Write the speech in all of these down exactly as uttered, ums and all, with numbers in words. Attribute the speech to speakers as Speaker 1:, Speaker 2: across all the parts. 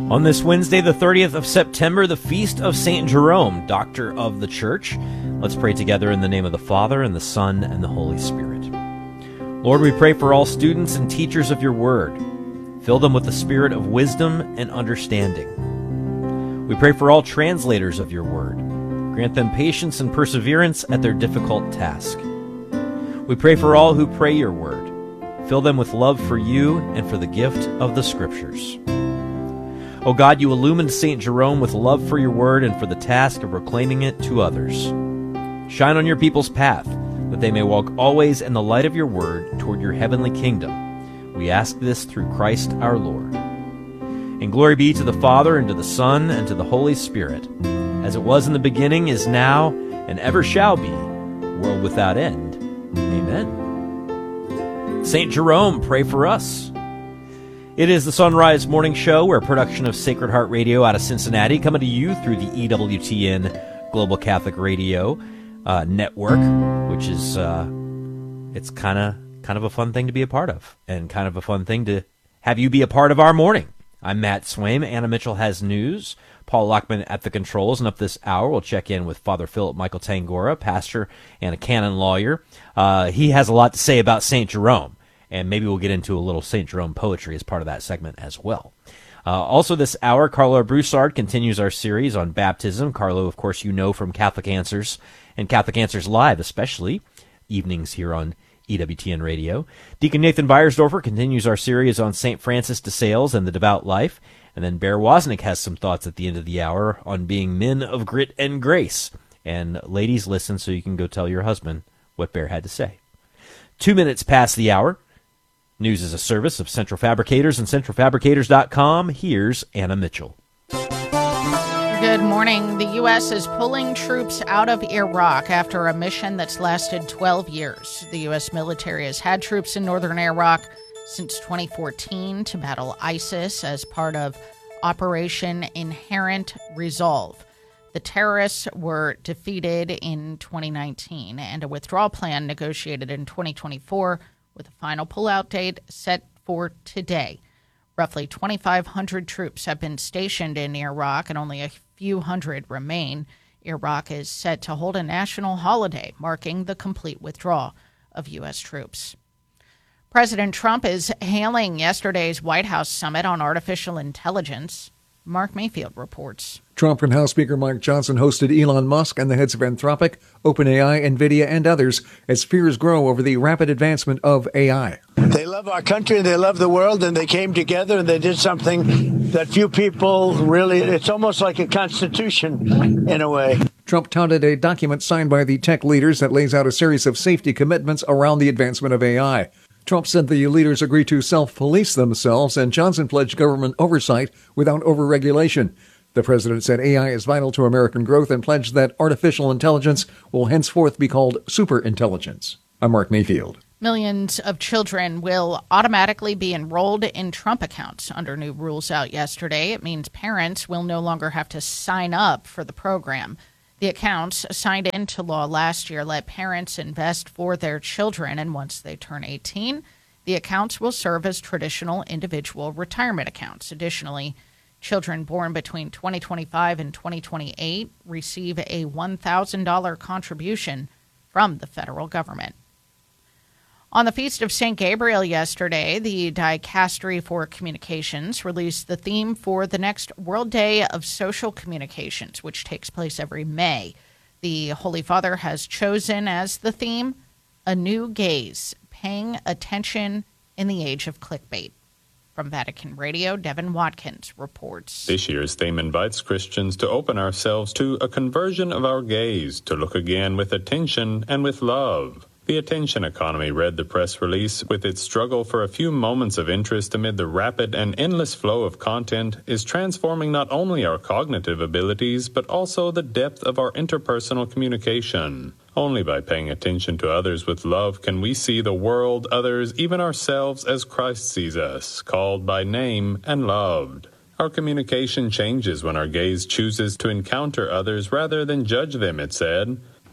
Speaker 1: On this Wednesday, the thirtieth of September, the feast of Saint Jerome, Doctor of the Church. Let's pray together in the name of the Father, and the Son, and the Holy Spirit. Lord, we pray for all students and teachers of your word. Fill them with the spirit of wisdom and understanding. We pray for all translators of your word. Grant them patience and perseverance at their difficult task. We pray for all who pray your word. Fill them with love for you and for the gift of the Scriptures. O God, you illumined Saint Jerome with love for your word and for the task of proclaiming it to others. Shine on your people's path, that they may walk always in the light of your word toward your heavenly kingdom. We ask this through Christ our Lord. And glory be to the Father, and to the Son, and to the Holy Spirit, as it was in the beginning, is now, and ever shall be, world without end. Amen. Saint Jerome, pray for us. It is the Sunrise Morning Show. We're a production of Sacred Heart Radio out of Cincinnati, coming to you through the E W T N Global Catholic Radio uh, Network, which is uh, it's kind of kind of a fun thing to be a part of, and kind of a fun thing to have you be a part of our morning. I'm Matt Swaim. Anna Mitchell has news. Paul Lockman at the controls, and up this hour, we'll check in with Father Philip Michael Tangora, pastor and a canon lawyer. Uh, he has a lot to say about Saint Jerome. And maybe we'll get into a little Saint Jerome poetry as part of that segment as well. Uh, also this hour, Carlo Broussard continues our series on baptism. Carlo, of course, you know from Catholic Answers and Catholic Answers Live, especially evenings here on E W T N Radio. Deacon Nathan Beiersdorfer continues our series on Saint Francis de Sales and the devout life. And then Bear Wozniak has some thoughts at the end of the hour on being men of grit and grace. And ladies, listen so you can go tell your husband what Bear had to say. Two minutes past the hour. News is a service of Central Fabricators and central fabricators dot com. Here's Anna Mitchell.
Speaker 2: Good morning. The U S is pulling troops out of Iraq after a mission that's lasted twelve years. The U S military has had troops in northern Iraq since twenty fourteen to battle ISIS as part of Operation Inherent Resolve. The terrorists were defeated in twenty nineteen, and a withdrawal plan negotiated in twenty twenty-four with a final pullout date set for today. Roughly twenty-five hundred troops have been stationed in Iraq, and only a few hundred remain. Iraq is set to hold a national holiday, marking the complete withdrawal of U S troops. President Trump is hailing yesterday's White House summit on artificial intelligence. Mark Mayfield reports.
Speaker 3: Trump and House Speaker Mike Johnson hosted Elon Musk and the heads of Anthropic, OpenAI, NVIDIA, and others as fears grow over the rapid advancement of A I.
Speaker 4: They love our country, they love the world, and they came together and they did something that few people really, it's almost like a constitution in a way.
Speaker 3: Trump touted a document signed by the tech leaders that lays out a series of safety commitments around the advancement of A I. Trump said the leaders agreed to self-police themselves, and Johnson pledged government oversight without overregulation. The president said A I is vital to American growth and pledged that artificial intelligence will henceforth be called superintelligence. I'm Mark Mayfield.
Speaker 2: Millions of children will automatically be enrolled in Trump accounts under new rules out yesterday. It means parents will no longer have to sign up for the program. The accounts, signed into law last year, let parents invest for their children, and once they turn eighteen, the accounts will serve as traditional individual retirement accounts. Additionally, children born between twenty twenty-five and twenty twenty-eight receive a one thousand dollars contribution from the federal government. On the Feast of Saint Gabriel yesterday, the Dicastery for Communications released the theme for the next World Day of Social Communications, which takes place every May. The Holy Father has chosen as the theme, A New Gaze, Paying Attention in the Age of Clickbait. From Vatican Radio, Devin Watkins reports.
Speaker 5: This year's theme invites Christians to open ourselves to a conversion of our gaze, to look again with attention and with love. The attention economy, read the press release, with its struggle for a few moments of interest amid the rapid and endless flow of content, is transforming not only our cognitive abilities, but also the depth of our interpersonal communication. Only by paying attention to others with love can we see the world, others, even ourselves as Christ sees us, called by name and loved. Our communication changes when our gaze chooses to encounter others rather than judge them, it said.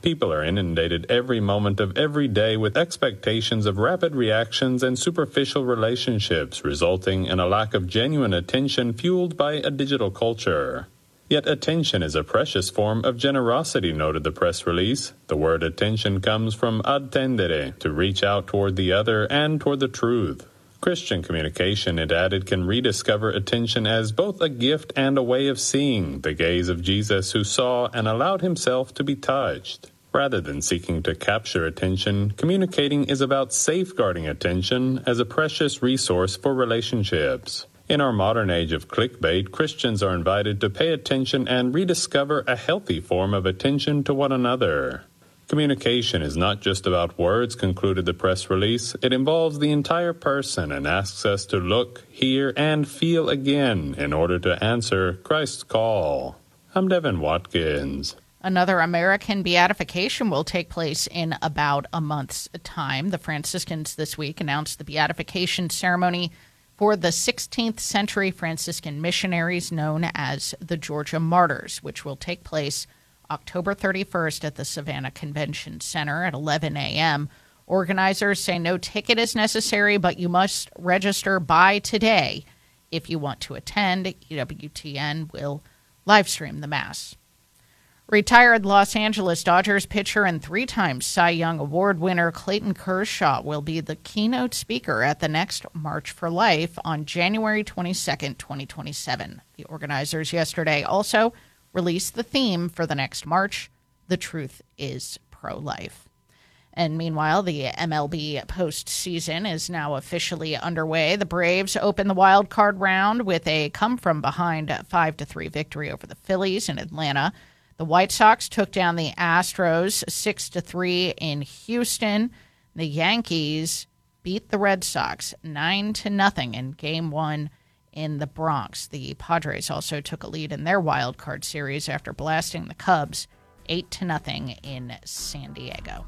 Speaker 5: People are inundated every moment of every day with expectations of rapid reactions and superficial relationships, resulting in a lack of genuine attention fueled by a digital culture. Yet attention is a precious form of generosity, noted the press release. The word attention comes from attendere, to reach out toward the other and toward the truth. Christian communication, it added, can rediscover attention as both a gift and a way of seeing, the gaze of Jesus who saw and allowed himself to be touched. Rather than seeking to capture attention, communicating is about safeguarding attention as a precious resource for relationships. In our modern age of clickbait, Christians are invited to pay attention and rediscover a healthy form of attention to one another. Communication is not just about words, concluded the press release. It involves the entire person and asks us to look, hear, and feel again in order to answer Christ's call. I'm Devin Watkins.
Speaker 2: Another American beatification will take place in about a month's time. The Franciscans this week announced the beatification ceremony for the sixteenth century Franciscan missionaries known as the Georgia Martyrs, which will take place October thirty-first at the Savannah Convention Center at eleven a.m. Organizers say no ticket is necessary, but you must register by today if you want to attend. E W T N will live stream the Mass. Retired Los Angeles Dodgers pitcher and three-time Cy Young Award winner Clayton Kershaw will be the keynote speaker at the next March for Life on January twenty-second, twenty twenty-seven. The organizers yesterday also released the theme for the next march, The Truth is Pro-Life. And meanwhile, the M L B postseason is now officially underway. The Braves open the wild card round with a come-from-behind five to three victory over the Phillies in Atlanta. The White Sox took down the Astros six to three in Houston. The Yankees beat the Red Sox nine to nothing in Game one in the Bronx. The Padres also took a lead in their wild card series after blasting the Cubs eight to nothing in San Diego.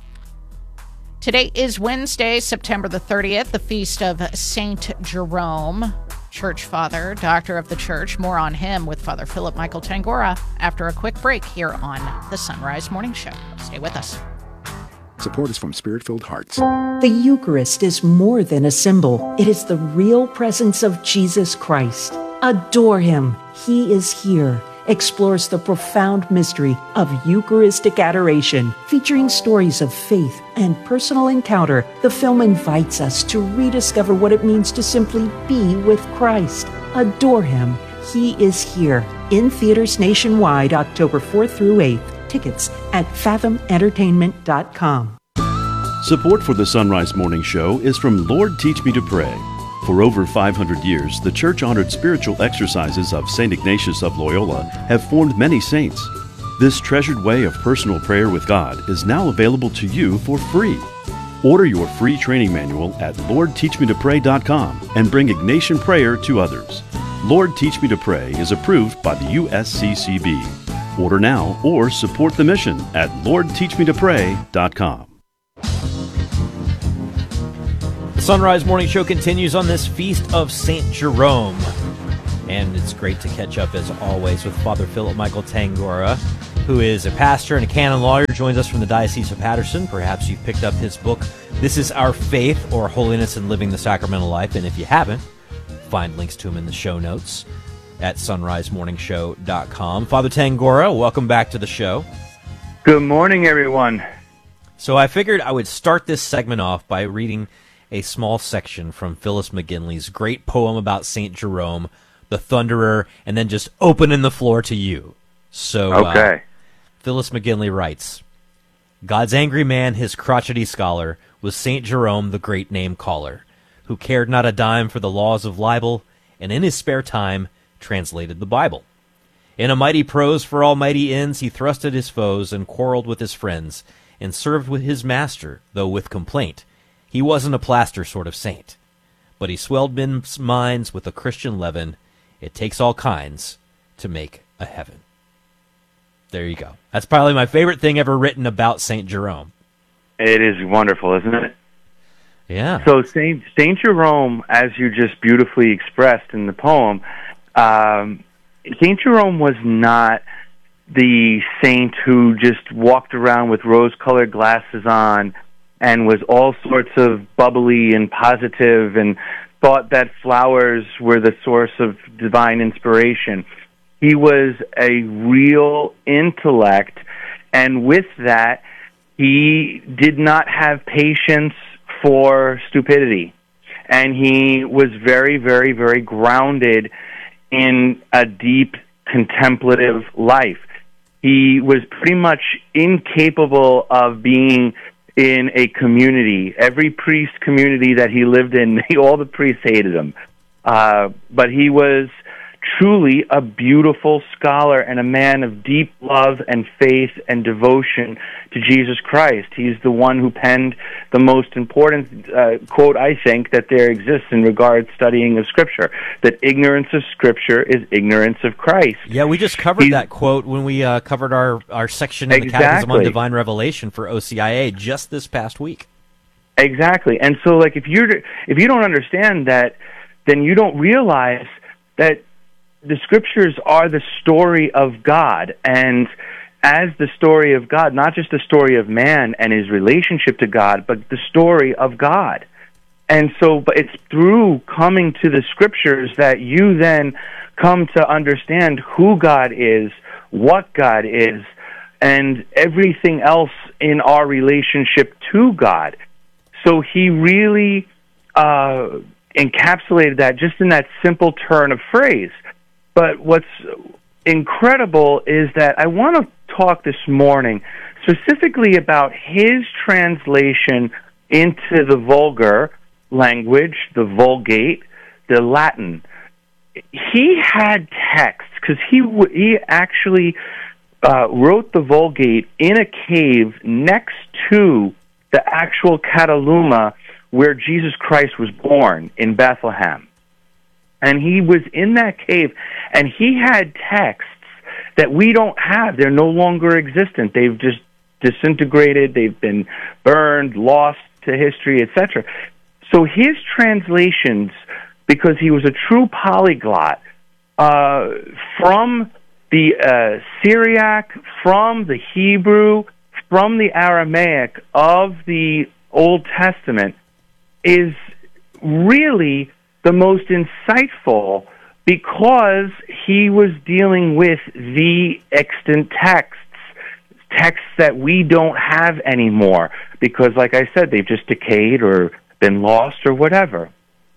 Speaker 2: Today is Wednesday, September the thirtieth, the feast of Saint Jerome, church father, doctor of the church. More on him with Father Philip Michael Tangora after a quick break here on the Sunrise Morning Show. Stay with us.
Speaker 6: Support is from Spirit-Filled Hearts.
Speaker 7: The Eucharist is more than a symbol. It is the real presence of Jesus Christ. Adore him. He is here. Explores the profound mystery of Eucharistic adoration. Featuring stories of faith and personal encounter, the film invites us to rediscover what it means to simply be with Christ. Adore him. He is here. In theaters nationwide, October fourth through eighth. Tickets at fathom entertainment dot com.
Speaker 8: Support for the Sunrise Morning Show is from Lord Teach Me to Pray. For over five hundred years, the church-honored spiritual exercises of Saint Ignatius of Loyola have formed many saints. This treasured way of personal prayer with God is now available to you for free. Order your free training manual at lord teach me to pray dot com and bring Ignatian prayer to others. Lord Teach Me to Pray is approved by the U S C C B. Order now or support the mission at lord teach me to pray dot com.
Speaker 1: The Sunrise Morning Show continues on this feast of Saint Jerome. And it's great to catch up, as always, with Father Philip Michael Tangora, who is a pastor and a canon lawyer, joins us from the Diocese of Patterson. Perhaps you've picked up his book, This is Our Faith, or Holiness in Living the Sacramental Life. And if you haven't, find links to him in the show notes at sunrise morning show dot com. Father Tangora, welcome back to the show.
Speaker 9: Good morning, everyone.
Speaker 1: So I figured I would start this segment off by reading a small section from Phyllis McGinley's great poem about Saint Jerome, The Thunderer, and then just opening the floor to you. So,
Speaker 9: okay.
Speaker 1: uh, Phyllis McGinley writes, God's angry man, his crotchety scholar, was Saint Jerome, the great name caller, who cared not a dime for the laws of libel, and in his spare time translated the Bible. In a mighty prose for almighty ends, he thrusted his foes and quarreled with his friends, and served with his master, though with complaint. He wasn't a plaster sort of saint, but he swelled men's minds with a Christian leaven. It takes all kinds to make a heaven. There you go. That's probably my favorite thing ever written about Saint Jerome.
Speaker 9: It is wonderful, isn't it?
Speaker 1: Yeah.
Speaker 9: So Saint Saint Jerome, as you just beautifully expressed in the poem, um, Saint Jerome was not the saint who just walked around with rose-colored glasses on and was all sorts of bubbly and positive and thought that flowers were the source of divine inspiration. He was a real intellect, and with that, he did not have patience for stupidity. And he was very, very, very grounded in a deep contemplative life. He was pretty much incapable of being in a community. Every priest community that he lived in, all the priests hated him. Uh, but he was truly a beautiful scholar and a man of deep love and faith and devotion to Jesus Christ. He's the one who penned the most important uh, quote, I think, that there exists in regards studying of Scripture, that ignorance of Scripture is ignorance of Christ.
Speaker 1: Yeah, we just covered
Speaker 9: He's,
Speaker 1: that quote when we uh, covered our, our section in
Speaker 9: exactly.
Speaker 1: the Catechism on Divine Revelation for O C I A just this past week.
Speaker 9: Exactly. And so, like, if you're if you don't understand that, then you don't realize that the Scriptures are the story of God, and as the story of God, not just the story of man and his relationship to God, but the story of God. And so but it's through coming to the Scriptures that you then come to understand who God is, what God is, and everything else in our relationship to God. So he really uh, encapsulated that just in that simple turn of phrase. But what's incredible is that I want to talk this morning specifically about his translation into the vulgar language, the Vulgate, the Latin. He had texts, because he, he actually uh, wrote the Vulgate in a cave next to the actual Cataluma where Jesus Christ was born in Bethlehem. And he was in that cave, and he had texts that we don't have. They're no longer existent. They've just disintegrated. They've been burned, lost to history, et cetera. So his translations, because he was a true polyglot, uh, from the uh, Syriac, from the Hebrew, from the Aramaic of the Old Testament, is really the most insightful, because he was dealing with the extant texts, texts that we don't have anymore, because, like I said, they've just decayed or been lost or whatever.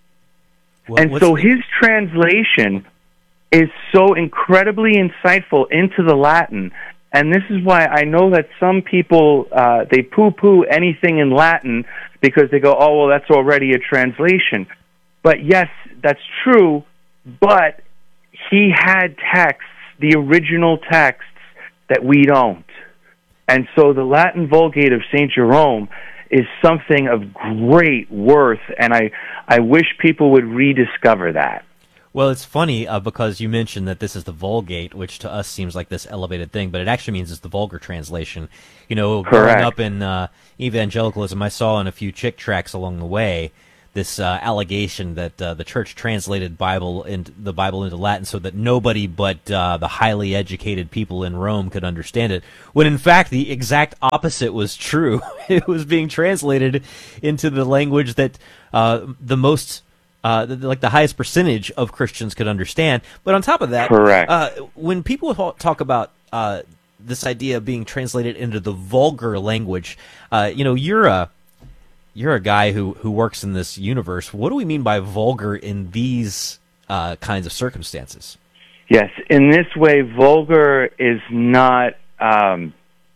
Speaker 1: What,
Speaker 9: and so his translation is so incredibly insightful into the Latin, and this is why I know that some people, uh, they poo-poo anything in Latin because they go, oh, well, that's already a translation. But yes, that's true, but he had texts, the original texts, that we don't. And so the Latin Vulgate of Saint Jerome is something of great worth, and I, I wish people would rediscover that.
Speaker 1: Well, it's funny uh, because you mentioned that this is the Vulgate, which to us seems like this elevated thing, but it actually means it's the vulgar translation. You know,
Speaker 9: Correct.
Speaker 1: growing up in uh, evangelicalism, I saw in a few chick tracts along the way this uh, allegation that uh, the church translated Bible into the Bible into Latin so that nobody but uh, the highly educated people in Rome could understand it, when in fact the exact opposite was true. It was being translated into the language that uh, the most, uh, the, like the highest percentage of Christians could understand. But on top of that,
Speaker 9: Correct.
Speaker 1: Uh, when people talk about uh, this idea of being translated into the vulgar language, uh, you know, you're a You're a guy who, who works in this universe. What do we mean by vulgar in these uh, kinds of circumstances?
Speaker 9: Yes, in this way, vulgar is not um,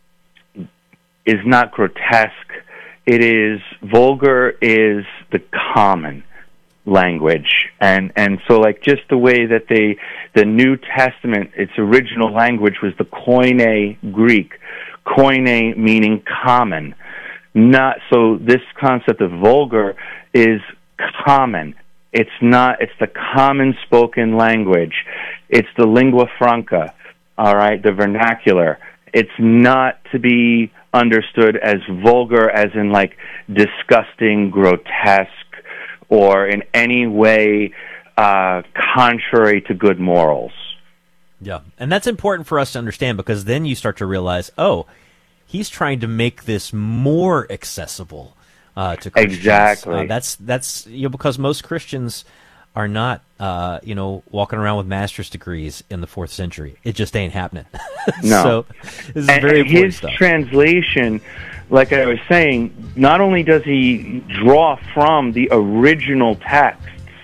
Speaker 9: is not grotesque. It is vulgar is the common language, and and so like just the way that they the New Testament, its original language was the Koine Greek, Koine meaning common. Not so. This concept of vulgar is common. It's not. It's the common spoken language. It's the lingua franca. All right, the vernacular. It's not to be understood as vulgar, as in like disgusting, grotesque, or in any way uh, contrary to good morals.
Speaker 1: Yeah, and that's important for us to understand, because then you start to realize, oh, he's trying to make this more accessible uh, to Christians.
Speaker 9: Exactly.
Speaker 1: Uh, that's that's you know because most Christians are not uh, you know walking around with master's degrees in the fourth century. It just ain't happening.
Speaker 9: No.
Speaker 1: So this is
Speaker 9: and,
Speaker 1: very
Speaker 9: and
Speaker 1: important
Speaker 9: his
Speaker 1: stuff.
Speaker 9: translation, like I was saying, not only does he draw from the original texts,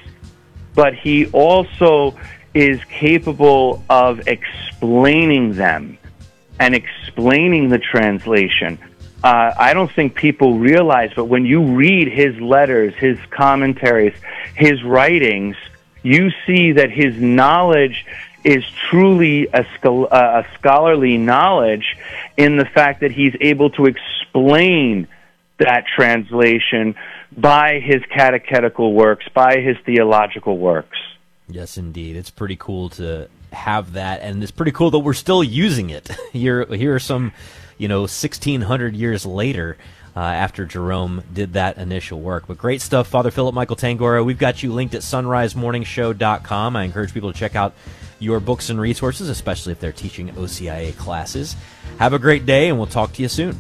Speaker 9: but he also is capable of explaining them and explaining the translation. Uh, I don't think people realize, but when you read his letters, his commentaries, his writings, you see that his knowledge is truly a, schol- uh, a scholarly knowledge in the fact that he's able to explain that translation by his catechetical works, by his theological works.
Speaker 1: Yes, indeed. It's pretty cool to have that, and it's pretty cool that we're still using it. Here, here are some, you know, sixteen hundred years later, uh, after Jerome did that initial work. But great stuff, Father Philip Michael Tangora. We've got you linked at sunrise morning show dot com. I encourage people to check out your books and resources, especially if they're teaching O C I A classes. Have a great day, and we'll talk to you soon.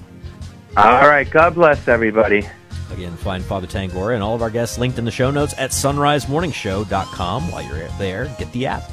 Speaker 9: All right. God bless everybody.
Speaker 1: Again, find Father Tangora and all of our guests linked in the show notes at sunrise morning show dot com. While you're there, get the app.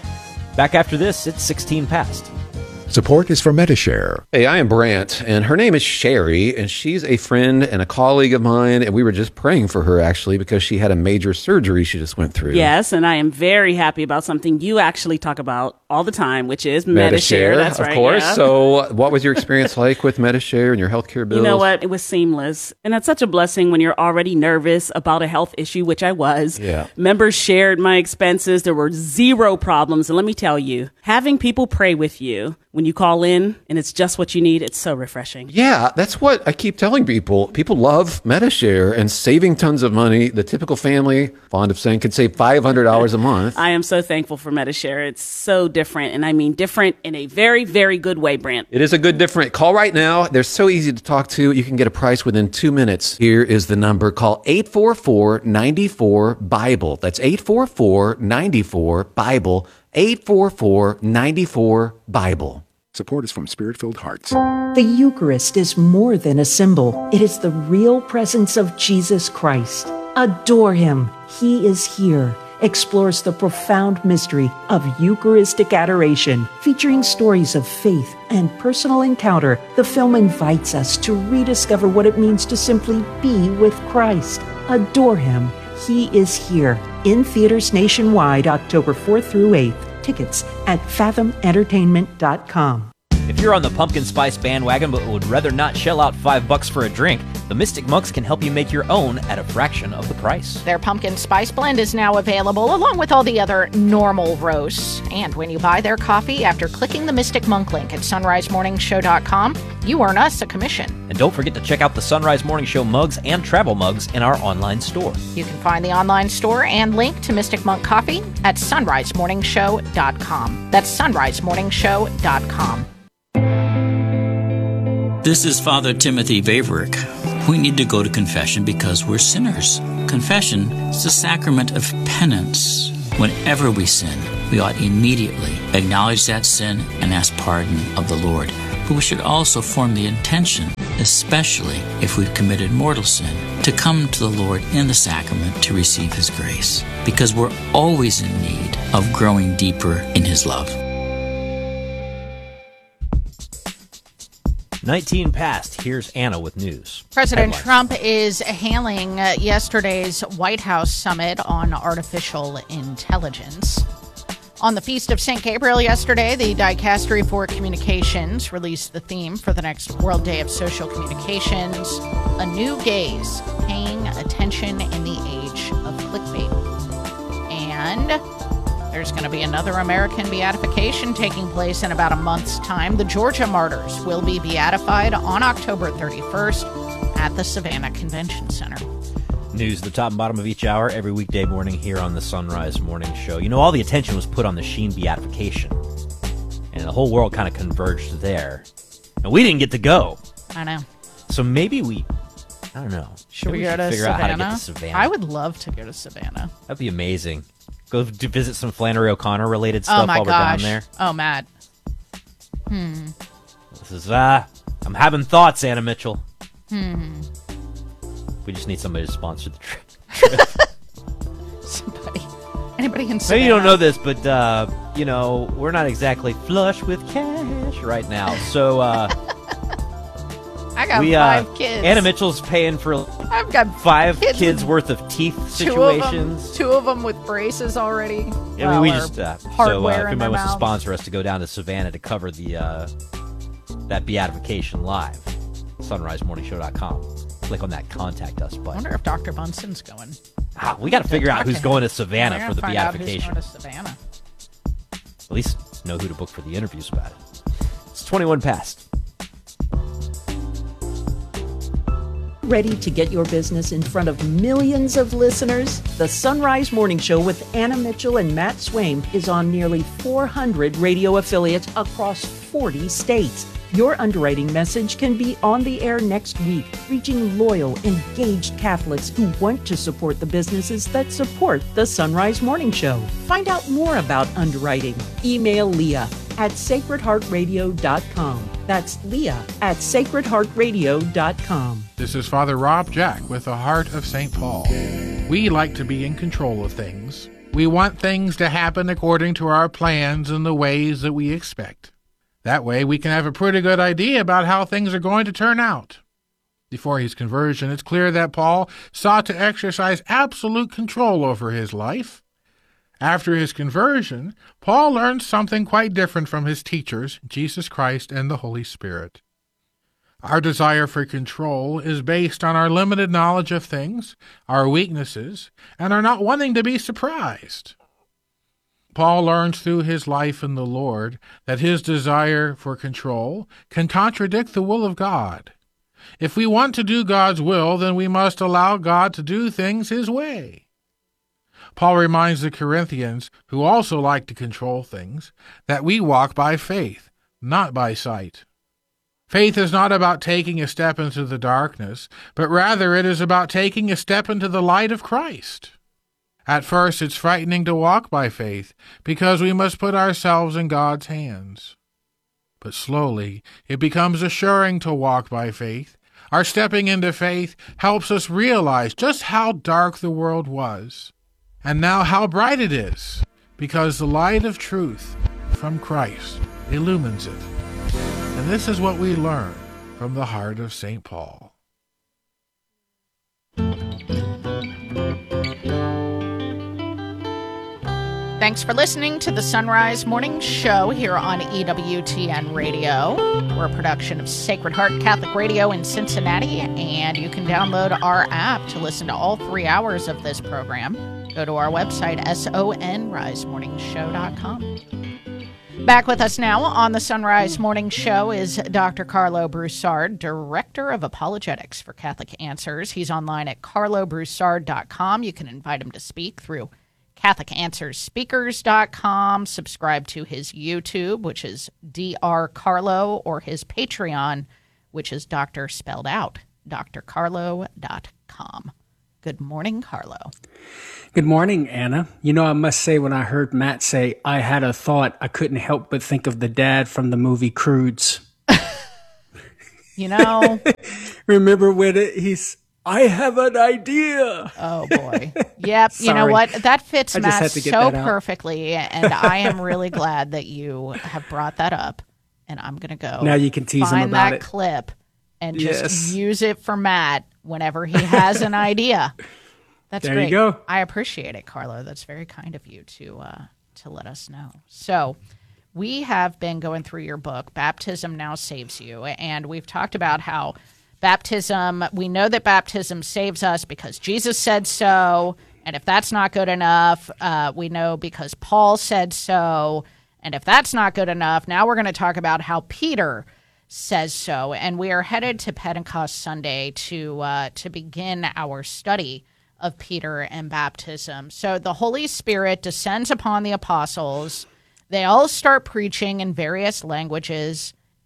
Speaker 1: Back after this, it's sixteen past.
Speaker 6: Support is for Metashare.
Speaker 10: Hey, I am Brant, and her name is Sherry, and she's a friend and a colleague of mine, and we were just praying for her, actually, because she had a major surgery she just went through.
Speaker 11: Yes, and I am very happy about something you actually talk about all the time, which is Metashare.
Speaker 10: Metashare,
Speaker 11: That's
Speaker 10: of
Speaker 11: right,
Speaker 10: course.
Speaker 11: yeah.
Speaker 10: So what was your experience like with Metashare and your healthcare bills?
Speaker 11: You know what? It was seamless. And that's such a blessing when you're already nervous about a health issue, which I was.
Speaker 10: Yeah.
Speaker 11: Members shared my expenses. There were zero problems. And let me tell you, having people pray with you when you call in and it's just what you need, it's so refreshing.
Speaker 10: Yeah, that's what I keep telling people. People love Metashare and saving tons of money. The typical family, fond of saying, could save five hundred dollars a month.
Speaker 11: I am so thankful for Metashare. It's so different. And I mean different in a very, very good way, Brant.
Speaker 10: It is a good different. Call right now. They're so easy to talk to. You can get a price within two minutes. Here is the number. Call eight four four, nine four, Bible. That's eight four four, nine four, Bible. eight four four, nine four, Bible.
Speaker 6: Support is from Spirit-Filled Hearts.
Speaker 7: The Eucharist is more than a symbol. It is the real presence of Jesus Christ. Adore him. He is here. Explores the profound mystery of Eucharistic adoration, featuring stories of faith and personal encounter. The film invites us to rediscover what it means to simply be with Christ. Adore him. He is here. In theaters nationwide, October fourth through eighth. Tickets at fathom entertainment dot com.
Speaker 1: If you're on the pumpkin spice bandwagon but would rather not shell out five bucks for a drink, the Mystic Monks can help you make your own at a fraction of the price.
Speaker 2: Their pumpkin spice blend is now available along with all the other normal roasts. And when you buy their coffee after clicking the Mystic Monk link at sunrise morning show dot com, you earn us a commission.
Speaker 1: And don't forget to check out the Sunrise Morning Show mugs and travel mugs in our online store.
Speaker 2: You can find the online store and link to Mystic Monk Coffee at sunrise morning show dot com. That's sunrise morning show dot com.
Speaker 12: This is Father Timothy Vaverick. We need to go to confession because we're sinners. Confession is the sacrament of penance. Whenever we sin, we ought immediately acknowledge that sin and ask pardon of the Lord. But we should also form the intention, especially if we've committed mortal sin, to come to the Lord in the sacrament to receive His grace, because we're always in need of growing deeper in His love.
Speaker 1: nineteen past. Here's Anna with news.
Speaker 2: President
Speaker 1: Headlines.
Speaker 2: Trump is hailing uh, yesterday's White House summit on artificial intelligence. On the Feast of Saint Gabriel yesterday, the Dicastery for Communications released the theme for the next World Day of Social Communications, A New Gaze, Paying Attention in the Age of Clickbait. And there's going to be another American beatification taking place in about a month's time. The Georgia martyrs will be beatified on October thirty-first at the Savannah Convention Center.
Speaker 1: News at the top and bottom of each hour every weekday morning here on the Sunrise Morning Show. You know, all the attention was put on the Sheen beatification, and the whole world kind of converged there. And we didn't get to go.
Speaker 2: I know.
Speaker 1: So maybe we I don't know.
Speaker 2: Should
Speaker 1: Maybe
Speaker 2: we go
Speaker 1: should
Speaker 2: to
Speaker 1: figure out how to
Speaker 2: Savannah?
Speaker 1: get to Savannah?
Speaker 2: I would love to go to Savannah.
Speaker 1: That'd be amazing. Go to visit some Flannery O'Connor related stuff
Speaker 2: Oh my
Speaker 1: while
Speaker 2: gosh.
Speaker 1: we're down there.
Speaker 2: Oh, Matt. Hmm.
Speaker 1: This is uh I'm having thoughts, Anna Mitchell.
Speaker 2: Hmm.
Speaker 1: We just need somebody to sponsor the trip.
Speaker 2: Somebody. Anybody in Savannah?
Speaker 1: Maybe you don't know this, but uh, you know, we're not exactly flush with cash right now. So uh
Speaker 2: I got
Speaker 1: we,
Speaker 2: five
Speaker 1: uh,
Speaker 2: kids.
Speaker 1: Anna Mitchell's paying for
Speaker 2: I've got
Speaker 1: five
Speaker 2: kids
Speaker 1: kids,
Speaker 2: with
Speaker 1: worth of teeth
Speaker 2: Two of them,
Speaker 1: situations.
Speaker 2: two of them with braces already.
Speaker 1: Yeah, I mean,
Speaker 2: Well,
Speaker 1: we
Speaker 2: or
Speaker 1: just uh, so uh,
Speaker 2: hardware
Speaker 1: if
Speaker 2: in
Speaker 1: anybody
Speaker 2: their
Speaker 1: wants to
Speaker 2: mouth.
Speaker 1: sponsor us to go down to Savannah to cover the uh, that beatification live, sunrise morning show dot com. Click on that contact us
Speaker 2: I
Speaker 1: button.
Speaker 2: wonder if Doctor Bunson's going.
Speaker 1: Ah, we got to figure out
Speaker 2: Talk
Speaker 1: who's
Speaker 2: to
Speaker 1: going
Speaker 2: him.
Speaker 1: to Savannah
Speaker 2: We're
Speaker 1: for the
Speaker 2: gonna find out who's
Speaker 1: beatification.
Speaker 2: going to Savannah.
Speaker 1: At least know who to book for the interviews about it. It's twenty-one past.
Speaker 7: Ready to get your business in front of millions of listeners? The Sunrise Morning Show with Anna Mitchell and Matt Swaim is on nearly four hundred radio affiliates across forty states. Your underwriting message can be on the air next week, reaching loyal, engaged Catholics who want to support the businesses that support the Sunrise Morning Show. Find out more about underwriting. Email Leah at sacred heart radio dot com. That's Leah at sacred heart radio dot com.
Speaker 13: This is Father Rob Jack with the Heart of Saint Paul. We like to be in control of things. We want things to happen according to our plans and the ways that we expect. That way we can have a pretty good idea about how things are going to turn out. Before his conversion, it's clear that Paul sought to exercise absolute control over his life. After his conversion, Paul learned something quite different from his teachers, Jesus Christ and the Holy Spirit. Our desire for control is based on our limited knowledge of things, our weaknesses, and our not wanting to be surprised. Paul learns through his life in the Lord that his desire for control can contradict the will of God. If we want to do God's will, then we must allow God to do things his way. Paul reminds the Corinthians, who also like to control things, that we walk by faith, not by sight. Faith is not about taking a step into the darkness, but rather it is about taking a step into the light of Christ. At first, it's frightening to walk by faith, because we must put ourselves in God's hands. But slowly, it becomes assuring to walk by faith. Our stepping into faith helps us realize just how dark the world was, and now how bright it is, because the light of truth from Christ illumines it. And this is what we learn from the heart of Saint Paul.
Speaker 2: Thanks for listening to the Sunrise Morning Show here on E W T N Radio. We're a production of Sacred Heart Catholic Radio in Cincinnati, and you can download our app to listen to all three hours of this program. Go to our website, sunrise morning show dot com. Back with us now on the Sunrise Morning Show is Doctor Carlo Broussard, Director of Apologetics for Catholic Answers. He's online at carlo broussard dot com. You can invite him to speak through catholic answers speakers dot com. Subscribe to his YouTube, which is D R Carlo, or his Patreon, which is Doctor spelled out, D R carlo dot com. Good morning, Carlo.
Speaker 14: Good morning, Anna. You know, I must say, when I heard Matt say, I had a thought, I couldn't help but think of the dad from the movie Croods.
Speaker 2: You know.
Speaker 14: Remember when it, he's, I have an idea.
Speaker 2: Oh, boy. Yep. You know what? That fits
Speaker 14: I just
Speaker 2: Matt
Speaker 14: had to get
Speaker 2: so
Speaker 14: that out.
Speaker 2: perfectly, and I am really glad that you have brought that up, and I'm going to go
Speaker 14: Now you can tease him
Speaker 2: find
Speaker 14: about
Speaker 2: that
Speaker 14: it.
Speaker 2: clip and just
Speaker 14: Yes.
Speaker 2: use it for Matt whenever he has an idea. That's
Speaker 14: There you
Speaker 2: great.
Speaker 14: go.
Speaker 2: I appreciate it, Carlo. That's very kind of you to uh, to let us know. So we have been going through your book, Baptism Now Saves You, and we've talked about how baptism, we know that baptism saves us because Jesus said so, and if that's not good enough, uh, we know because Paul said so, and if that's not good enough, now we're going to talk about how Peter says so, and we are headed to Pentecost Sunday to uh, to begin our study of Peter and baptism. So the Holy Spirit descends upon the apostles. They all start preaching in various languages,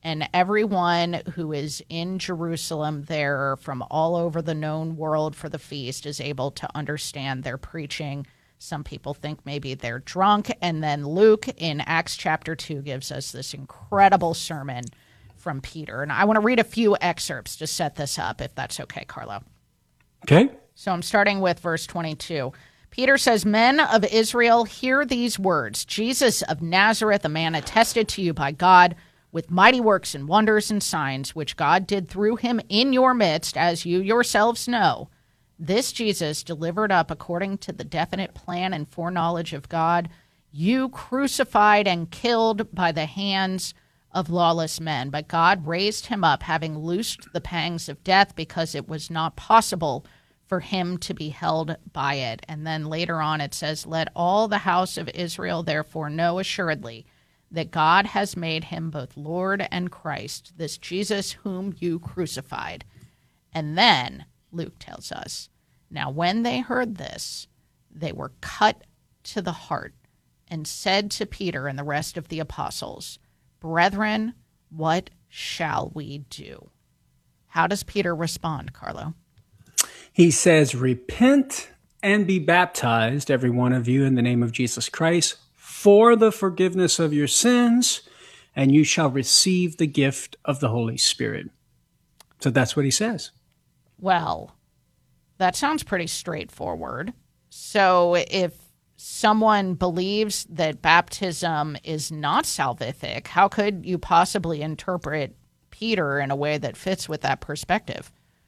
Speaker 2: And everyone who is in Jerusalem there from all over the known world for the feast is able to understand their preaching. Some people think maybe they're drunk. And then Luke in Acts chapter two gives us this incredible sermon from Peter. And I want to read a few excerpts to set this up, if that's okay, Carlo.
Speaker 14: Okay.
Speaker 2: So I'm starting with verse twenty-two. Peter says, "Men of Israel, hear these words. Jesus of Nazareth, a man attested to you by God, with mighty works and wonders and signs, which God did through him in your midst, as you yourselves know. This Jesus, delivered up according to the definite plan and foreknowledge of God, you crucified and killed by the hands of lawless men. But God raised him up, having loosed the pangs of death, because it was not possible for him to be held by it." And then later on it says, "Let all the house of Israel therefore know assuredly that God has made him both Lord and Christ, this Jesus whom you crucified." And then Luke tells us, "Now when they heard this, they were cut to the heart and said to Peter and the rest of the apostles, 'Brethren, what shall we do?'" How does Peter respond, Carlo?
Speaker 14: He says, "Repent and be baptized, every one of you, in the name of Jesus Christ, for the forgiveness of your sins, and you shall receive the gift of the Holy Spirit." So that's what he says.
Speaker 2: Well, that sounds pretty straightforward. So if someone believes that baptism is not salvific, how could you possibly interpret Peter in a way that fits with that perspective?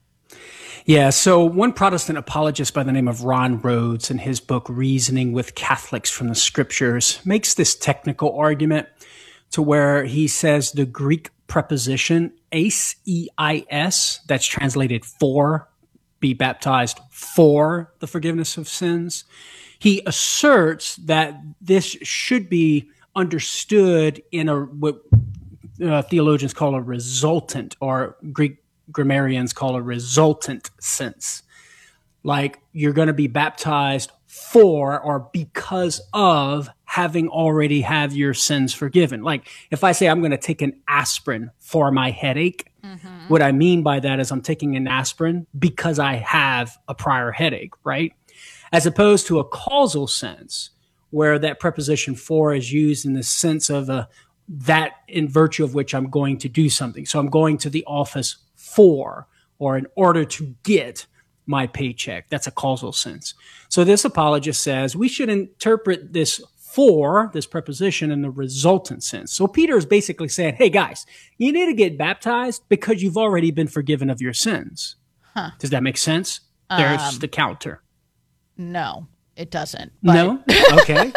Speaker 14: Yeah, so one Protestant apologist by the name of Ron Rhodes, in his book Reasoning with Catholics from the Scriptures, makes this technical argument to where he says the Greek preposition eis, E I S, that's translated for, be baptized for the forgiveness of sins. He asserts that this should be understood in a what uh, theologians call a resultant, or Greek grammarians call a resultant sense. Like you're going to be baptized for or because of having already have your sins forgiven. Like if I say I'm going to take an aspirin for my headache, mm-hmm. what I mean by that is I'm taking an aspirin because I have a prior headache, right? As opposed to a causal sense where that preposition for is used in the sense of a, that in virtue of which I'm going to do something. So I'm going to the office for, or in order to get my paycheck. That's a causal sense. So this apologist says we should interpret this for, this preposition, in the resultant sense. So Peter is basically saying, hey guys, you need to get baptized because you've already been forgiven of your sins. Huh. Does that make sense? Um, There's the counter.
Speaker 2: No, it doesn't. But...
Speaker 14: No? Okay.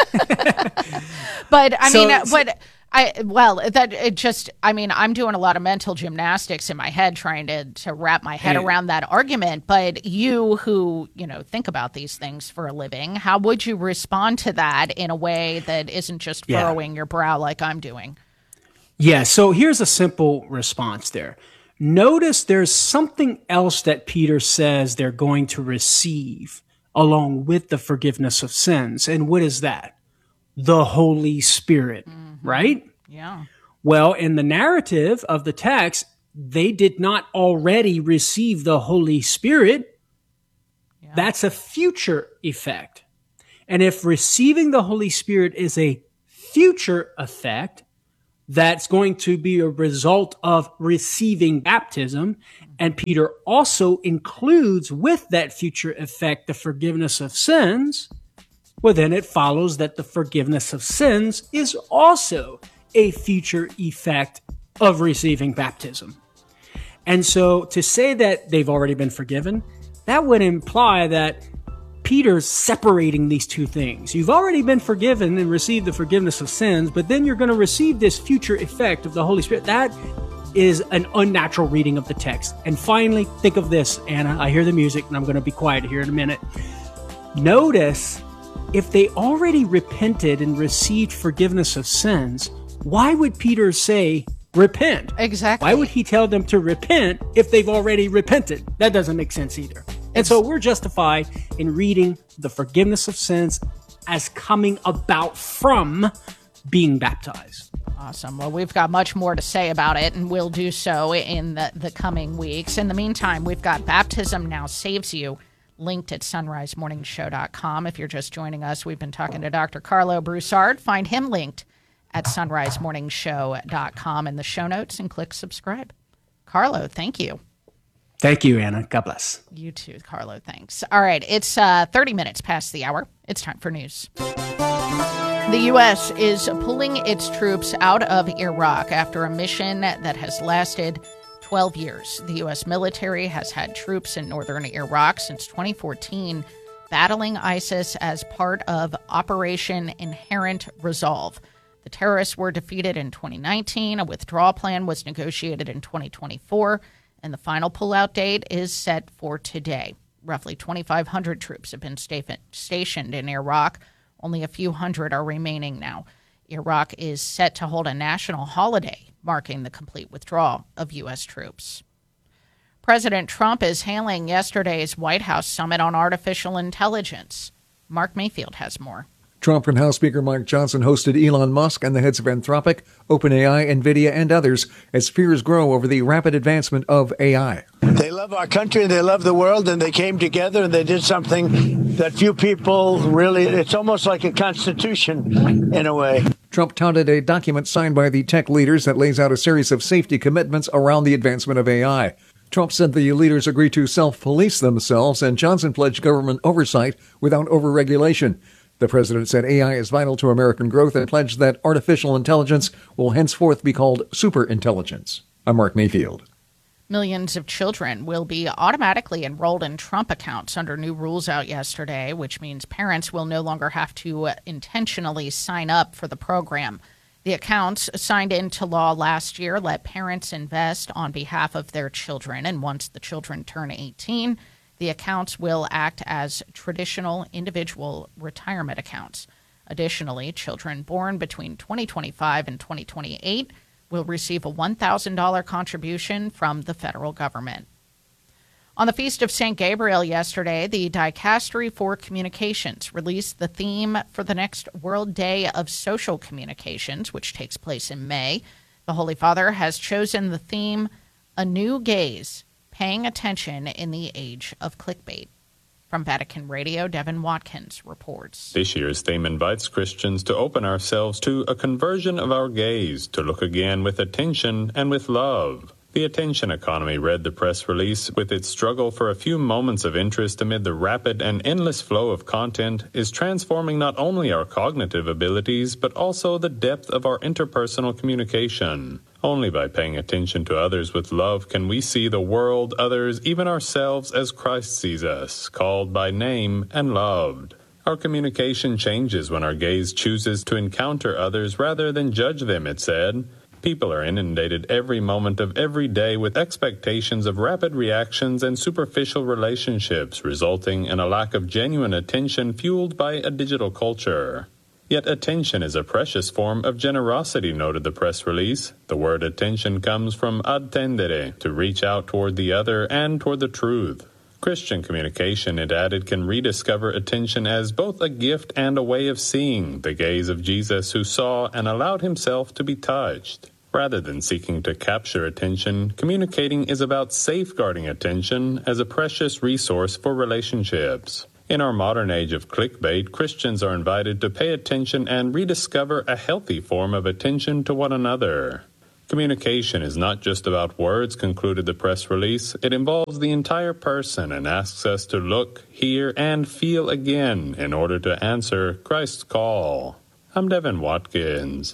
Speaker 2: But I
Speaker 14: so,
Speaker 2: mean, but I, well, that it just, I mean, I'm doing a lot of mental gymnastics in my head trying to, to wrap my head
Speaker 14: hey.
Speaker 2: around that argument. But you who, you know, think about these things for a living, how would you respond to that in a way that isn't just furrowing yeah. your brow like I'm doing?
Speaker 14: Yeah. So here's a simple response there. Notice there's something else that Peter says they're going to receive along with the forgiveness of sins. And what is that? The Holy Spirit, mm-hmm. right?
Speaker 2: Yeah.
Speaker 14: Well, in the narrative of the text, they did not already receive the Holy Spirit. Yeah. That's a future effect. And if receiving the Holy Spirit is a future effect, that's going to be a result of receiving baptism. And Peter also includes with that future effect the forgiveness of sins. Well, then it follows that the forgiveness of sins is also a future effect of receiving baptism. And so to say that they've already been forgiven, that would imply that Peter's separating these two things. You've already been forgiven and received the forgiveness of sins, but then you're going to receive this future effect of the Holy Spirit. That is an unnatural reading of the text. And finally, think of this, Anna. I hear the music, and I'm going to be quiet here in a minute. Notice, if they already repented and received forgiveness of sins, why would Peter say, repent?
Speaker 2: Exactly.
Speaker 14: Why would he tell them to repent if they've already repented? That doesn't make sense either. And so we're justified in reading the forgiveness of sins as coming about from being baptized.
Speaker 2: Awesome. Well, we've got much more to say about it, and we'll do so in the, the coming weeks. In the meantime, we've got Baptism Now Saves You, linked at sunrise morning show dot com. If you're just joining us, we've been talking to Doctor Carlo Broussard. Find him linked at sunrise morning show dot com in the show notes and click subscribe. Carlo, thank you.
Speaker 14: Thank you, Anna. God bless.
Speaker 2: You too, Carlo. Thanks. All right. It's uh, thirty minutes past the hour. It's time for news. The U S is pulling its troops out of Iraq after a mission that has lasted twelve years. The U S military has had troops in northern Iraq since twenty fourteen, battling ISIS as part of Operation Inherent Resolve. The terrorists were defeated in twenty nineteen. A withdrawal plan was negotiated in twenty twenty-four, and the final pullout date is set for today. Roughly twenty-five hundred troops have been sta- stationed in Iraq. Only a few hundred are remaining now. Iraq is set to hold a national holiday marking the complete withdrawal of U S troops. President Trump is hailing yesterday's White House summit on artificial intelligence. Mark Mayfield has more.
Speaker 3: Trump and House Speaker Mike Johnson hosted Elon Musk and the heads of Anthropic, OpenAI, NVIDIA, and others as fears grow over the rapid advancement of A I.
Speaker 4: They love our country, they love the world, and they came together and they did something that few people really, it's almost like a constitution in a way.
Speaker 3: Trump touted a document signed by the tech leaders that lays out a series of safety commitments around the advancement of A I. Trump said the leaders agreed to self-police themselves, and Johnson pledged government oversight without overregulation. The president said A I is vital to American growth and pledged that artificial intelligence will henceforth be called superintelligence. I'm Mark Mayfield.
Speaker 2: Millions of children will be automatically enrolled in Trump accounts under new rules out yesterday, which means parents will no longer have to intentionally sign up for the program. The accounts, signed into law last year, let parents invest on behalf of their children, and once the children turn eighteen, the accounts will act as traditional individual retirement accounts. Additionally, children born between twenty twenty-five and twenty twenty-eight will receive a one thousand dollars contribution from the federal government. On the Feast of Saint Gabriel yesterday, the Dicastery for Communications released the theme for the next World Day of Social Communications, which takes place in May. The Holy Father has chosen the theme, A New Gaze, Paying Attention in the Age of Clickbait. From Vatican Radio, Devin Watkins reports.
Speaker 5: This year's theme invites Christians to open ourselves to a conversion of our gaze, to look again with attention and with love. The attention economy read the press release with its struggle for a few moments of interest amid the rapid and endless flow of content is transforming not only our cognitive abilities, but also the depth of our interpersonal communication. Only by paying attention to others with love can we see the world, others, even ourselves as Christ sees us, called by name and loved. Our communication changes when our gaze chooses to encounter others rather than judge them, it said. People are inundated every moment of every day with expectations of rapid reactions and superficial relationships, resulting in a lack of genuine attention fueled by a digital culture. Yet attention is a precious form of generosity, noted the press release. The word attention comes from attendere, to reach out toward the other and toward the truth. Christian communication, it added, can rediscover attention as both a gift and a way of seeing, the gaze of Jesus who saw and allowed himself to be touched. Rather than seeking to capture attention, communicating is about safeguarding attention as a precious resource for relationships. In our modern age of clickbait, Christians are invited to pay attention and rediscover a healthy form of attention to one another. Communication is not just about words, concluded the press release. It involves the entire person and asks us to look, hear, and feel again in order to answer Christ's call. I'm Devin Watkins.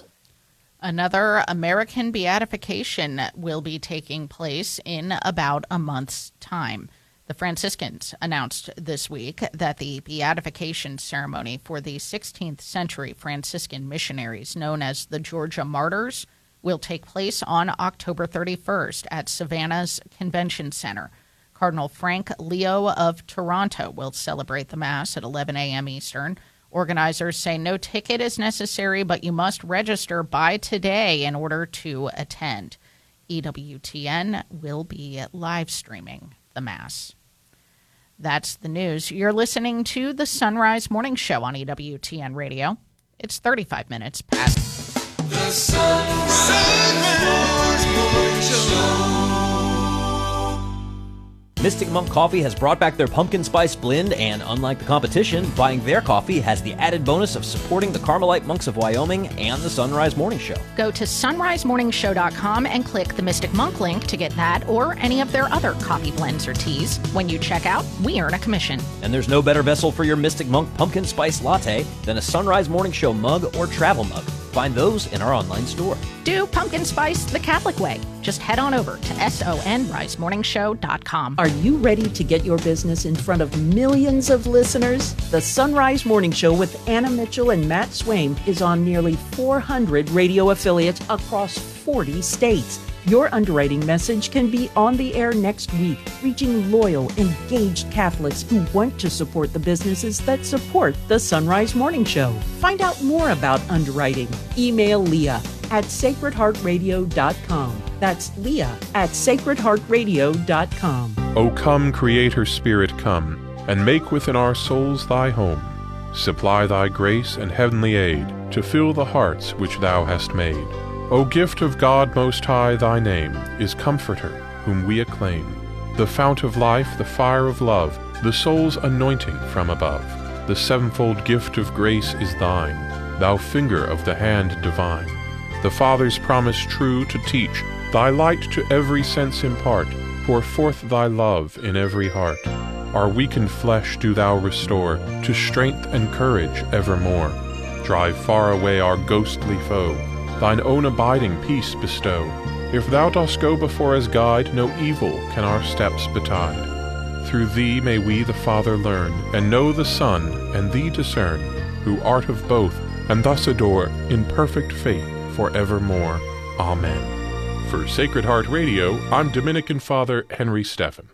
Speaker 2: Another American beatification will be taking place in about a month's time. The Franciscans announced this week that the beatification ceremony for the sixteenth century Franciscan missionaries known as the Georgia Martyrs will take place on October thirty-first at Savannah's Convention Center. Cardinal Frank Leo of Toronto will celebrate the Mass at eleven a.m. Eastern. Organizers say no ticket is necessary, but you must register by today in order to attend. E W T N will be live streaming the Mass. That's the news. You're listening to the Sunrise Morning Show on E W T N Radio. It's thirty-five minutes past.
Speaker 15: The Sunrise Morning Show.
Speaker 1: Mystic Monk Coffee has brought back their pumpkin spice blend, and unlike the competition, buying their coffee has the added bonus of supporting the Carmelite Monks of Wyoming and the Sunrise Morning Show.
Speaker 2: Go to sunrise morning show dot com and click the Mystic Monk link to get that or any of their other coffee blends or teas. When you check out, we earn a commission.
Speaker 1: And there's no better vessel for your Mystic Monk pumpkin spice latte than a Sunrise Morning Show mug or travel mug. Find those in our online store.
Speaker 2: Do pumpkin spice the Catholic way. Just head on over to sunrise morning show dot com.
Speaker 7: Are you ready to get your business in front of millions of listeners? The Sunrise Morning Show with Anna Mitchell and Matt Swaim is on nearly four hundred radio affiliates across forty states. Your underwriting message can be on the air next week, reaching loyal, engaged Catholics who want to support the businesses that support the Sunrise Morning Show. Find out more about underwriting. Email Leah at sacred heart radio dot com. That's Leah at sacred heart radio dot com.
Speaker 16: O come, Creator Spirit, come, and make within our souls thy home. Supply thy grace and heavenly aid to fill the hearts which thou hast made. O gift of God Most High, thy name is Comforter, whom we acclaim. The fount of life, the fire of love, the soul's anointing from above. The sevenfold gift of grace is thine, thou finger of the hand divine. The Father's promise true to teach, thy light to every sense impart. Pour forth thy love in every heart. Our weakened flesh do thou restore, to strength and courage evermore. Drive far away our ghostly foe, thine own abiding peace bestow. If thou dost go before as guide, no evil can our steps betide. Through thee may we the Father learn, and know the Son, and thee discern, who art of both, and thus adore, in perfect faith forevermore. Amen. For Sacred Heart Radio, I'm Dominican Father Henry Steffen.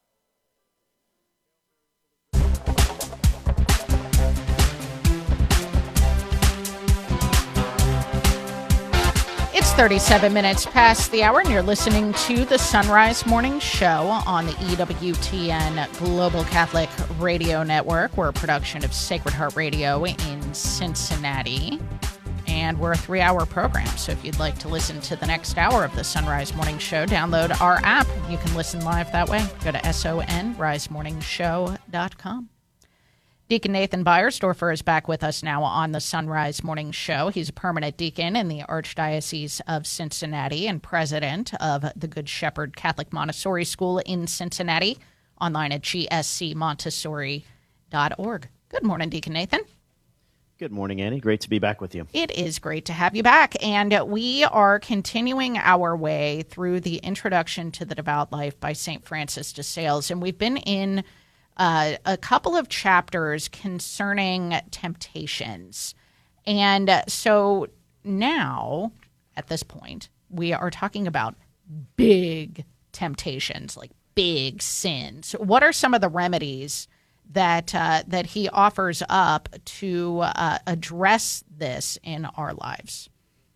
Speaker 2: It's thirty-seven minutes past the hour, and you're listening to the Sunrise Morning Show on the E W T N Global Catholic Radio Network. We're a production of Sacred Heart Radio in Cincinnati, and we're a three-hour program. So if you'd like to listen to the next hour of the Sunrise Morning Show, download our app. You can listen live that way. Go to sunrise morning show dot com. Deacon Nathan Beiersdorfer is back with us now on the Sunrise Morning Show. He's a permanent deacon in the Archdiocese of Cincinnati and president of the Good Shepherd Catholic Montessori School in Cincinnati, online at g s c montessori dot org. Good morning, Deacon Nathan.
Speaker 17: Good morning, Annie. Great to be back with you.
Speaker 2: It is great to have you back. And we are continuing our way through the Introduction to the Devout Life by Saint Francis de Sales. And we've been in Uh, a couple of chapters concerning temptations. And uh, so now, at this point, we are talking about big temptations, like big sins. What are some of the remedies that uh, that he offers up to uh, address this in our lives?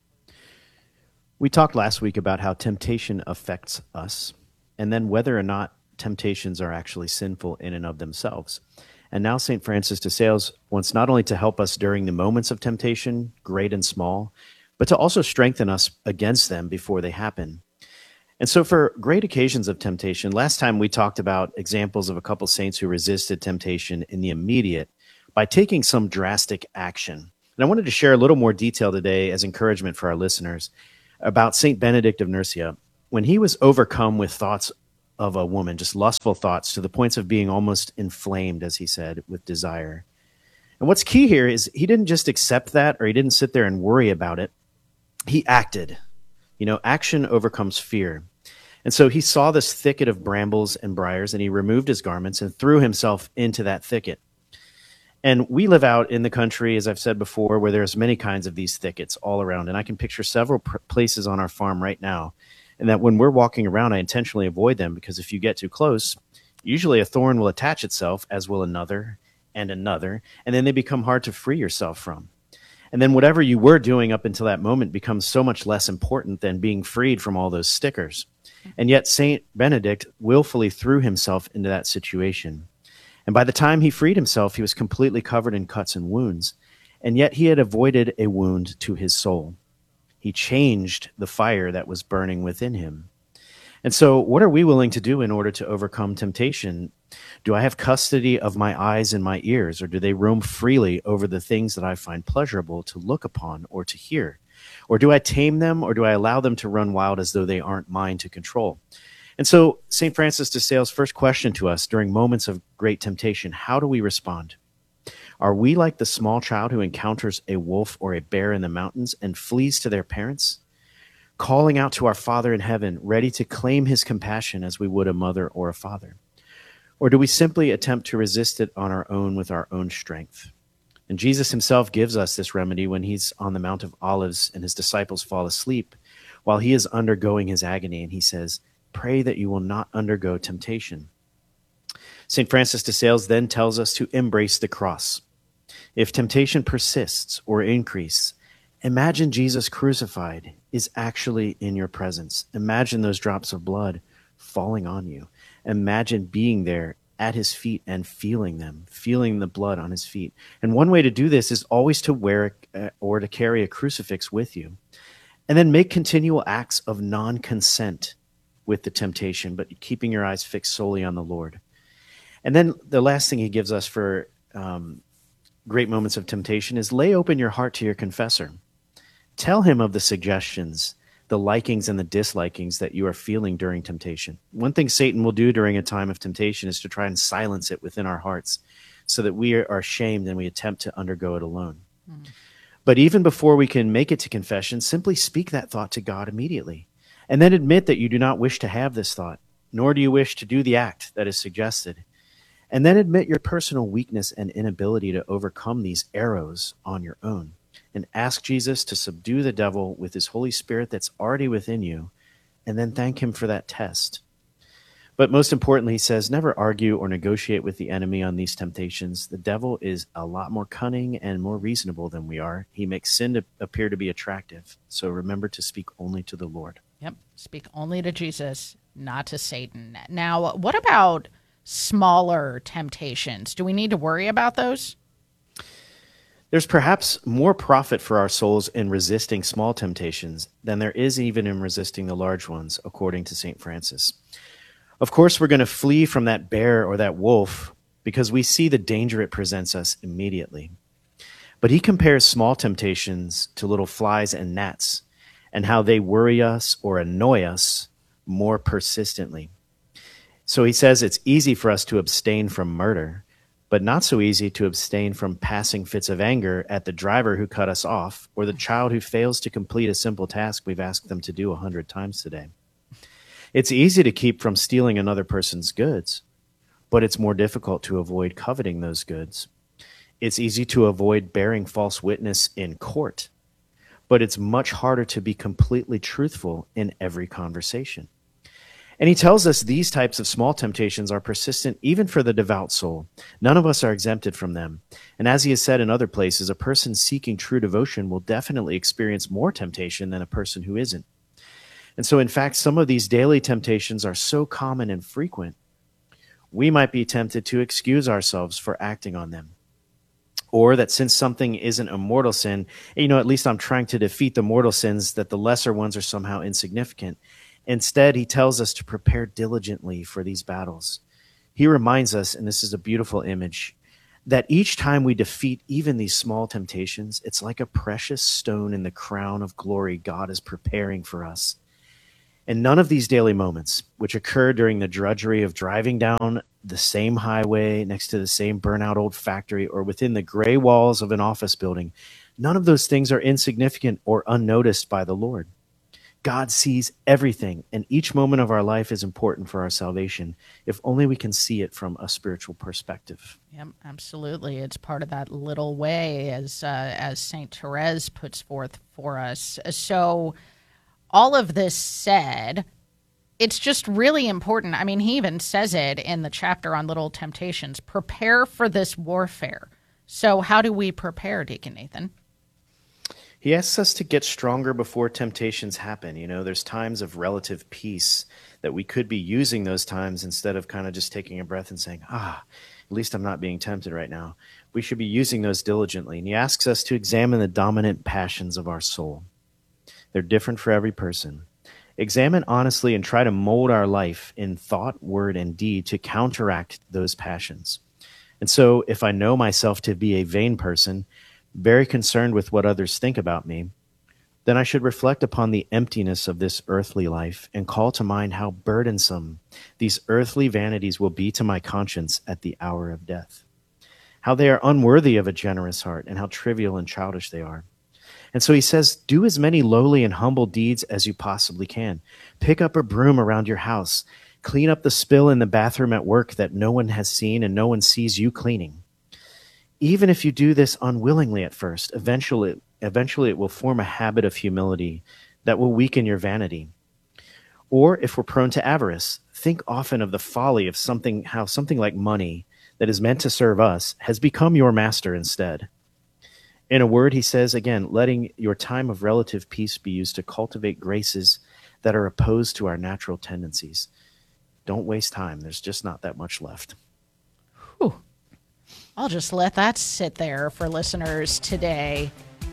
Speaker 17: We talked last week about how temptation affects us, and then whether or not temptations are actually sinful in and of themselves. And now Saint Francis de Sales wants not only to help us during the moments of temptation, great and small, but to also strengthen us against them before they happen. And so for great occasions of temptation, last time we talked about examples of a couple saints who resisted temptation in the immediate by taking some drastic action. And I wanted to share a little more detail today as encouragement for our listeners about Saint Benedict of Nursia. When he was overcome with thoughts of a woman, just lustful thoughts to the points of being almost inflamed, as he said, with desire. And what's key here is he didn't just accept that, or he didn't sit there and worry about it. He acted. You know, action overcomes fear. And so he saw this thicket of brambles and briars, and he removed his garments and threw himself into that thicket. And we live out in the country, as I've said before, where there's many kinds of these thickets all around. And I can picture several pr- places on our farm right now. And that when we're walking around, I intentionally avoid them, because if you get too close, usually a thorn will attach itself, as will another and another, and then they become hard to free yourself from. And then whatever you were doing up until that moment becomes so much less important than being freed from all those stickers. And yet Saint Benedict willfully threw himself into that situation. And by the time he freed himself, he was completely covered in cuts and wounds, and yet he had avoided a wound to his soul. He changed the fire that was burning within him. And so what are we willing to do in order to overcome temptation? Do I have custody of my eyes and my ears, or do they roam freely over the things that I find pleasurable to look upon or to hear? Or do I tame them, or do I allow them to run wild as though they aren't mine to control? And so Saint Francis de Sales' first question to us during moments of great temptation, how do we respond? Are we like the small child who encounters a wolf or a bear in the mountains and flees to their parents, calling out to our Father in heaven, ready to claim his compassion as we would a mother or a father? Or do we simply attempt to resist it on our own with our own strength? And Jesus himself gives us this remedy when he's on the Mount of Olives and his disciples fall asleep while he is undergoing his agony. And he says, pray that you will not undergo temptation. Saint Francis de Sales then tells us to embrace the cross. If temptation persists or increases, imagine Jesus crucified is actually in your presence. Imagine those drops of blood falling on you. Imagine being there at his feet and feeling them, feeling the blood on his feet. And one way to do this is always to wear uh, or to carry a crucifix with you. And then make continual acts of non-consent with the temptation, but keeping your eyes fixed solely on the Lord. And then the last thing he gives us for um, great moments of temptation is lay open your heart to your confessor. Tell him of the suggestions, the likings and the dislikings that you are feeling during temptation. One thing Satan will do during a time of temptation is to try and silence it within our hearts so that we are ashamed and we attempt to undergo it alone. Mm. But even before we can make it to confession, simply speak that thought to God immediately. And then admit that you do not wish to have this thought, nor do you wish to do the act that is suggested. And then admit your personal weakness and inability to overcome these arrows on your own. And ask Jesus to subdue the devil with his Holy Spirit that's already within you, and then thank him for that test. But most importantly, he says, never argue or negotiate with the enemy on these temptations. The devil is a lot more cunning and more reasonable than we are. He makes sin to appear to be attractive. So remember to speak only to the Lord.
Speaker 2: Yep, speak only to Jesus, not to Satan. Now, what about smaller temptations? Do we need to worry about those?
Speaker 17: There's perhaps more profit for our souls in resisting small temptations than there is even in resisting the large ones, according to Saint Francis. Of course, we're going to flee from that bear or that wolf because we see the danger it presents us immediately. But he compares small temptations to little flies and gnats and how they worry us or annoy us more persistently. So he says it's easy for us to abstain from murder, but not so easy to abstain from passing fits of anger at the driver who cut us off or the child who fails to complete a simple task we've asked them to do a hundred times today. It's easy to keep from stealing another person's goods, but it's more difficult to avoid coveting those goods. It's easy to avoid bearing false witness in court, but it's much harder to be completely truthful in every conversation. And he tells us these types of small temptations are persistent even for the devout soul. None of us are exempted from them. And as he has said in other places, a person seeking true devotion will definitely experience more temptation than a person who isn't. And so, in fact, some of these daily temptations are so common and frequent, we might be tempted to excuse ourselves for acting on them. Or that since something isn't a mortal sin, you know, at least I'm trying to defeat the mortal sins, that the lesser ones are somehow insignificant. Instead, he tells us to prepare diligently for these battles. He reminds us, and this is a beautiful image, that each time we defeat even these small temptations, it's like a precious stone in the crown of glory God is preparing for us. And none of these daily moments, which occur during the drudgery of driving down the same highway next to the same burnout old factory or within the gray walls of an office building, none of those things are insignificant or unnoticed by the Lord. God sees everything, and each moment of our life is important for our salvation, if only we can see it from a spiritual perspective.
Speaker 2: Yep, absolutely. It's part of that little way, as uh, as Saint Therese puts forth for us. So all of this said, it's just really important. I mean, he even says it in the chapter on little temptations, prepare for this warfare. So how do we prepare, Deacon Nathan?
Speaker 17: He asks us to get stronger before temptations happen. You know, there's times of relative peace that we could be using those times instead of kind of just taking a breath and saying, ah, at least I'm not being tempted right now. We should be using those diligently. And he asks us to examine the dominant passions of our soul. They're different for every person. Examine honestly and try to mold our life in thought, word, and deed to counteract those passions. And so, if I know myself to be a vain person, very concerned with what others think about me, then I should reflect upon the emptiness of this earthly life and call to mind how burdensome these earthly vanities will be to my conscience at the hour of death, how they are unworthy of a generous heart, and how trivial and childish they are. And so he says, do as many lowly and humble deeds as you possibly can. Pick up a broom around your house. Clean up the spill in the bathroom at work that no one has seen and no one sees you cleaning. Even if you do this unwillingly at first, eventually, eventually it will form a habit of humility that will weaken your vanity. Or if we're prone to avarice, think often of the folly of something, how something like money that is meant to serve us has become your master instead. In a word, he says, again, letting your time of relative peace be used to cultivate graces that are opposed to our natural tendencies. Don't waste time. There's just not that much left.
Speaker 2: Whew. I'll just let that sit there for listeners today.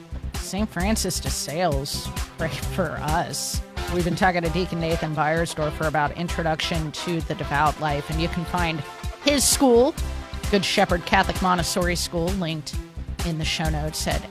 Speaker 2: Saint Francis de Sales, pray for us. We've been talking to Deacon Nathan Beiersdorfer about Introduction to the Devout Life, and you can find his school, Good Shepherd Catholic Montessori School, linked in the show notes at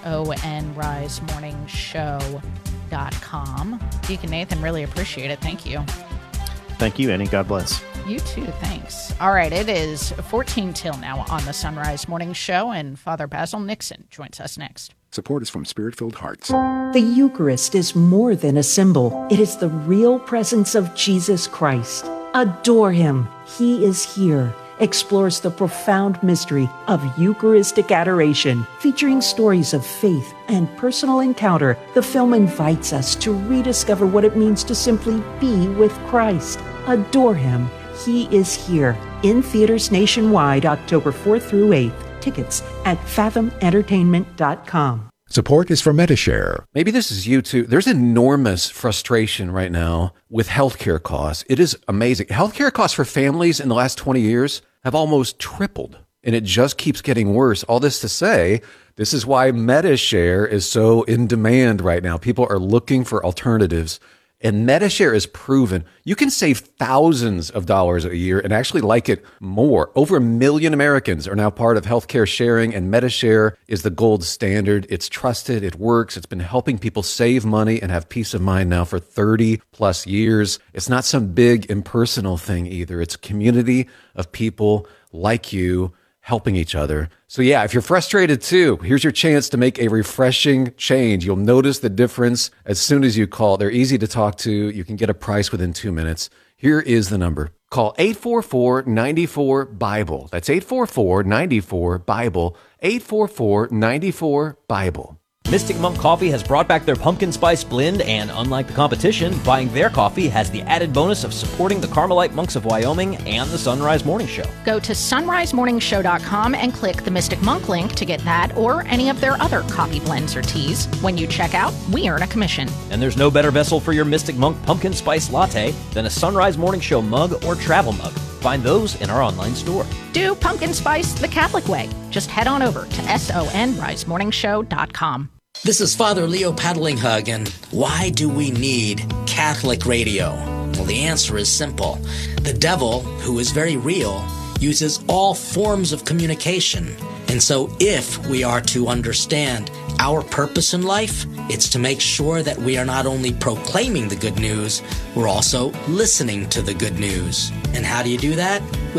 Speaker 2: son rise morning show dot com. Deacon Nathan, really appreciate it. Thank you.
Speaker 17: Thank you, Annie. God bless.
Speaker 2: You too. Thanks. All right. It is fourteen till now on the Sunrise Morning Show, and Father Basil Nixon joins us next.
Speaker 6: Support is from Spirit-Filled Hearts.
Speaker 7: The Eucharist is more than a symbol. It is the real presence of Jesus Christ. Adore him. He is here. Explores the profound mystery of Eucharistic adoration, featuring stories of faith and personal encounter. The film invites us to rediscover what it means to simply be with Christ. Adore him. He is here. In theaters nationwide, October fourth through eighth. Tickets at fathom entertainment dot com.
Speaker 6: Support is from Metashare.
Speaker 10: Maybe this is you too. There's enormous frustration right now with healthcare costs. It is amazing. Healthcare costs for families in the last twenty years have almost tripled, and it just keeps getting worse. All this to say, this is why Metashare is so in demand right now. People are looking for alternatives, and Metashare is proven you can save thousands of dollars a year and actually like it more. Over a million Americans are now part of healthcare sharing, and Metashare is the gold standard. It's trusted. It works. It's been helping people save money and have peace of mind now for thirty plus years. It's not some big impersonal thing either. It's a community of people like you helping each other. So yeah, if you're frustrated too, here's your chance to make a refreshing change. You'll notice the difference as soon as you call. They're easy to talk to. You can get a price within two minutes. Here is the number. Call eight four four, nine four, BIBLE. That's eight four four, nine four, BIBLE. eight four four, nine four, BIBLE.
Speaker 1: Mystic Monk Coffee has brought back their pumpkin spice blend, and unlike the competition, buying their coffee has the added bonus of supporting the Carmelite Monks of Wyoming and the Sunrise Morning Show.
Speaker 2: Go to sunrise morning show dot com and click the Mystic Monk link to get that or any of their other coffee blends or teas. When you check out, we earn a commission.
Speaker 1: And there's no better vessel for your Mystic Monk pumpkin spice latte than a Sunrise Morning Show mug or travel mug. Find those in our online store.
Speaker 2: Do pumpkin spice the Catholic way. Just head on over to son rise morning show dot com.
Speaker 18: This is Father Leo Paddlinghug, and why do we need Catholic radio? Well, the answer is simple. The devil, who is very real, uses all forms of communication. And so if we are to understand our purpose in life, it's to make sure that we are not only proclaiming the good news, we're also listening to the good news. And how do you do that?